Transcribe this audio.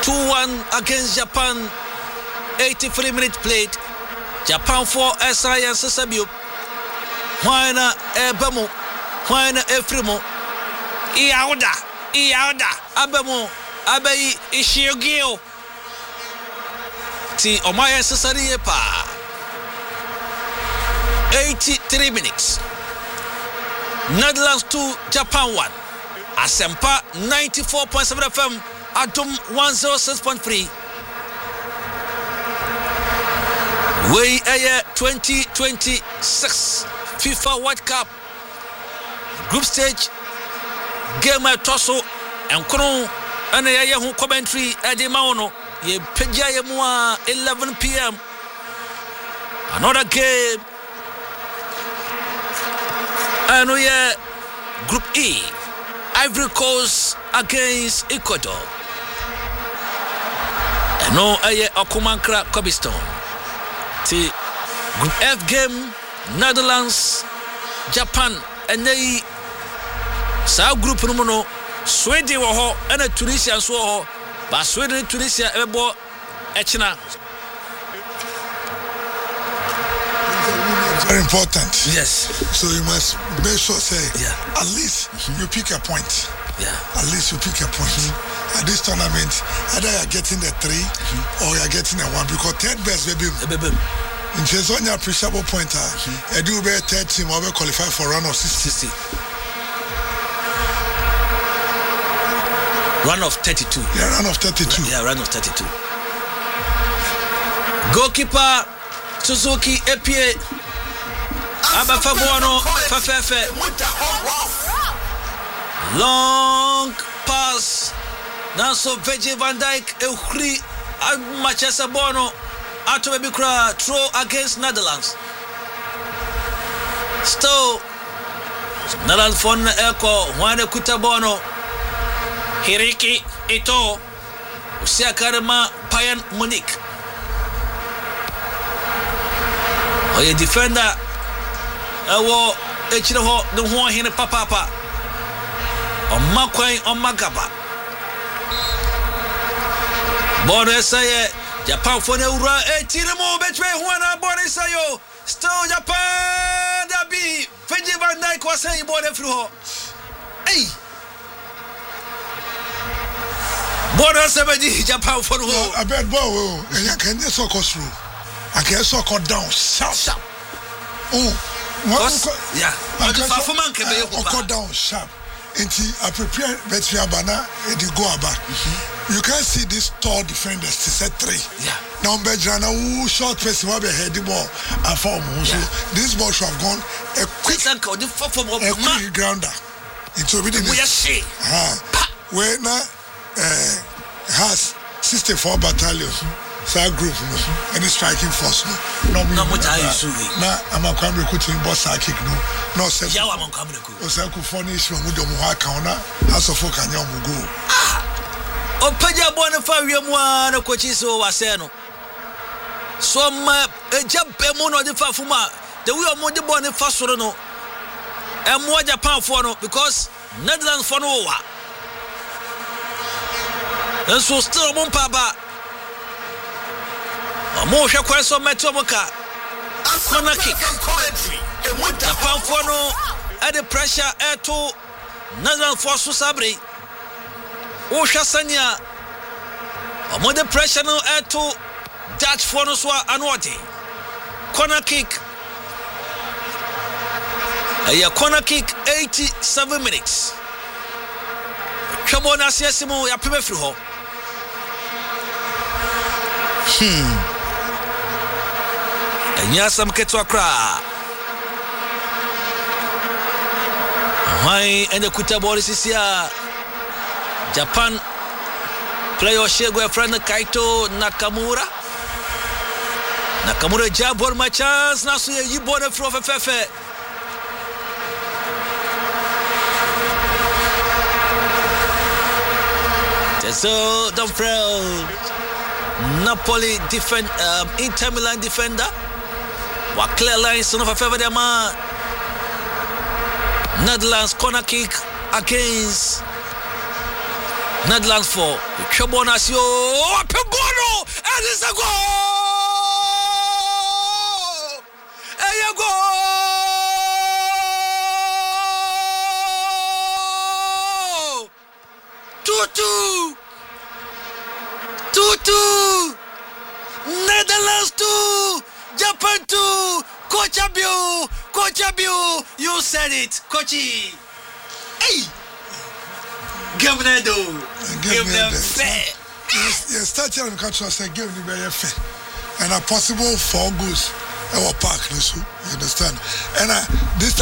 2-1 against Japan. 83 minutes played. Japan 4 SIS Sabio. Huayna Ebamo. Huayna Efremo. Iauda. Abemo. Abai Ishiogio. Ti Omaya Sasari pa. 83 minutes. Netherlands 2, Japan 1. Asempa 94.7 FM. Atom 106.3. We are 2026 FIFA World Cup group stage game at Tosso and Kono and a commentary at the Maono. Ye Pejaya Mua 11 p.m. Another game. And we are Group E. Ivory Coast against Ecuador. And no aye Okumankra Kobiston. See Group F game, Netherlands, Japan, and they South Group no Sweden wo and Tunisia so ho, but Sweden Tunisia ebo echina. Very important. Yes. So you must make sure at least you pick a point. Yeah. At least you pick a point. At this tournament, either you're getting the 3 or you're getting a 1 because third best will be in case on your appreciable pointer, I do be third team or qualify for round of 60. Run of 32. Yeah, run of 32. Yeah, run of 32. Goalkeeper Suzuki Epie Abafabuano Fafefe. Long pass. Now so Virgil van Dijk Euchri Manchester Bono Ato Bebikra throw against Netherlands. Still Netherlands phone Eko Juan Kutabono Hiriki Ito Usiakarema Bayern Munich. Oye defender Ewo Echireho the one here papa Omakwan Omagaba Bono say Japan for the Ura Tiramo betray Juana Bono still Japan that be Virgil van Dijk was saying Bono through hey Bono say Japan for the I bet boy and can just so through I can so cut down sharp yeah cut down sharp until I prepare Vetria Bana and you go about. You can see these tall defenders to set 3. Yeah. Now Bejana who short person will be heading ball and form. So this ball should have gone a quick grounder. It's already where now has 64 battalions. Side group any striking force no much na amakwam recruiting boss kick no say ya amakwam recruit o say ku furnish mu do mu ha kan na asofo kanya mu go o paja bona fa wiemu na kochi so wase no so ma ejabe mu no de fa fuma the way o mo de bona fa soro no e mo Japan for no because Netherlands for no wa and so still mo papa Mo hwe kwaso meto moka corner kick Japan for no at the pressure to Netherlands for so sabre o hwe sanya mo the pressure no to Dutch for no so anwoti corner kick a corner kick 87 minutes Twabona asiasimu ya peme firi ho Anyasam ketwa kra Why and the kutabori sisia Japan player Shego friend Kaito Nakamura jabor my chance nasu ye yibone fro fefe So Dumfries Napoli defend Inter Milan defender wa clear lines son of a favor them Netherlands corner kick against Netherlands for Chobonasio Pebono, and it's a goal. There you go. 2-2. Netherlands 2, Japan 2. Coach Abiu, you said it, Coachy. Hey, give them fair. Yes, start telling the country, I said, give them very fair. And a possible 4 goals. Our park, you understand? And this